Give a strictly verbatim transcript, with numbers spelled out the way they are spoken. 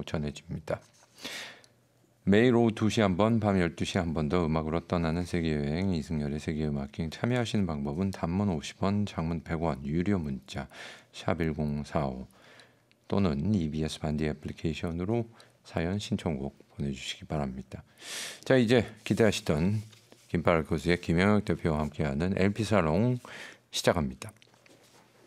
전해집니다. 매일 오후 두 시 한 번, 밤 열두 시 한 번 더 음악으로 떠나는 세계여행 이승열의 세계음악여행 참여하시는 방법은 단문 오십 원, 장문 백 원, 유료 문자 샵 일공사오 또는 이비에스 반디 애플리케이션으로 사연 신청곡 보내주시기 바랍니다. 자, 이제 기대하시던 김파라 교수의 김영혁 대표와 함께하는 엘피살롱 시작합니다.